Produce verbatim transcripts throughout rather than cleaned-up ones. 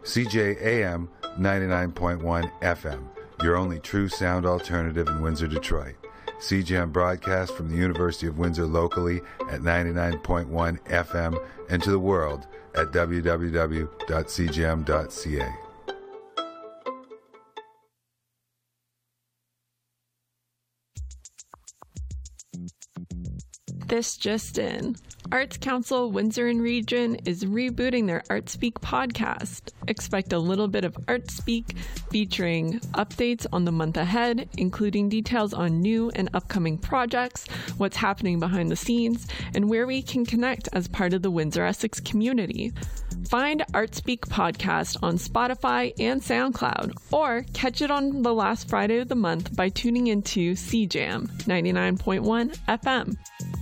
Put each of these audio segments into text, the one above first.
C J A M ninety-nine point one F M, your only true sound alternative in Windsor, Detroit. C J M broadcasts from the University of Windsor locally at ninety-nine point one F M and to the world at w w w dot c j m dot c a. This just in. Arts Council Windsor and Region is rebooting their Art Speak podcast. Expect a little bit of Art Speak featuring updates on the month ahead, including details on new and upcoming projects, what's happening behind the scenes, and where we can connect as part of the Windsor Essex community. Find Art Speak podcast on Spotify and SoundCloud, or catch it on the last Friday of the month by tuning into C J M ninety-nine point one F M.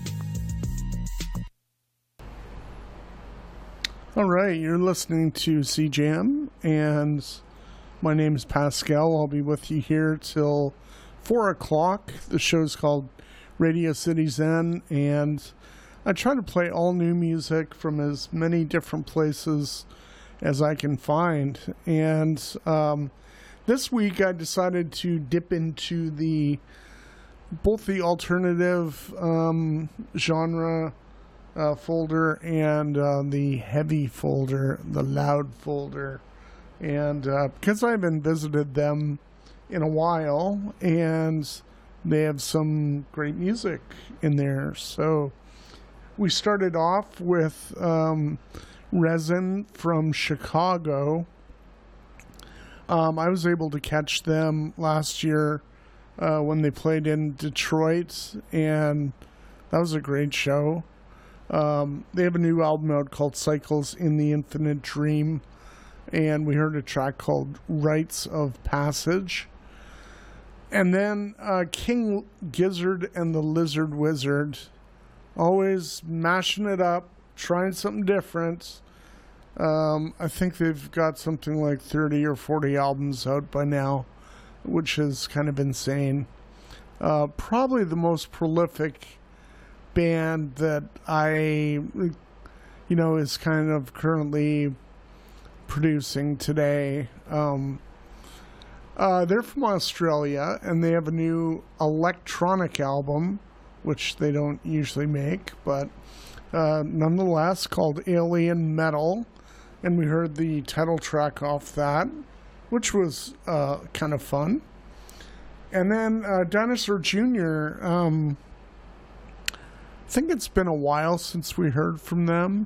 All right, you're listening to C J M, and my name is Pascal. I'll be with you here till four o'clock. The show's called Radio City Zen, and I try to play all new music from as many different places as I can find. And um, this week I decided to dip into the both the alternative um, genre Uh, folder and uh, the heavy folder, the loud folder. And uh, because I haven't visited them in a while, and they have some great music in there. So we started off with um, Resin from Chicago. Um, I was able to catch them last year uh, when they played in Detroit, and that was a great show. Um, they have a new album out called Cycles in the Infinite Dream, and we heard a track called Rites of Passage. And then uh, King Gizzard and the Lizard Wizard, always mashing it up, trying something different. Um, I think they've got something like thirty or forty albums out by now, which is kind of insane. Uh, probably the most prolific band that I, you know, is kind of currently producing today. Um, uh, they're from Australia, and they have a new electronic album, which they don't usually make, but uh, nonetheless called Alien Metal, and we heard the title track off that, which was uh, kind of fun. And then uh, Dinosaur Junior, um, I think it's been a while since we heard from them.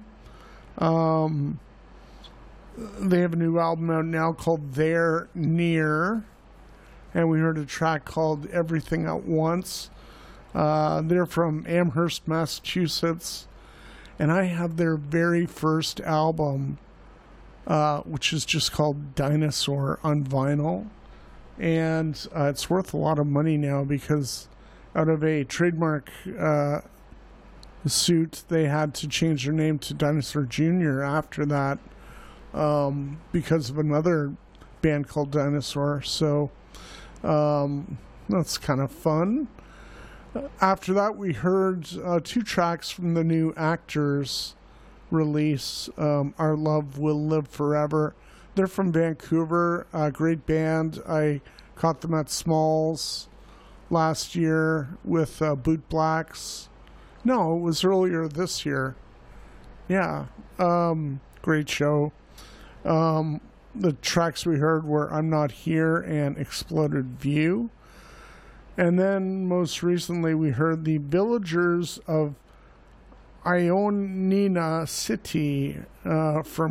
Um, they have a new album out now called They're Near, and we heard a track called Everything at Once. Uh, they're from Amherst, Massachusetts, and I have their very first album, uh, which is just called Dinosaur, on vinyl, and uh, it's worth a lot of money now because out of a trademark uh, suit, they had to change their name to Dinosaur Junior after that, um, because of another band called Dinosaur. So um, that's kind of fun. After that, we heard uh, two tracks from the new Actors release, um, Our Love Will Live Forever. They're from Vancouver, a great band. I caught them at Smalls last year with uh, Boot Blacks. No, it was earlier this year. Yeah, um, great show. Um, the tracks we heard were I'm Not Here and Exploded View. And then most recently we heard the Villagers of Ioannina City uh, from